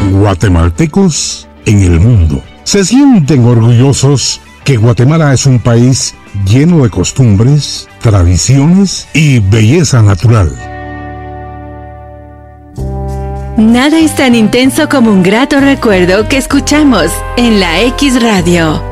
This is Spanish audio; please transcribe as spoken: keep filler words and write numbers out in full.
Guatemaltecos en el mundo se sienten orgullosos que Guatemala es un país lleno de costumbres, tradiciones y belleza natural. Nada es tan intenso como un grato recuerdo que escuchamos en la X Radio.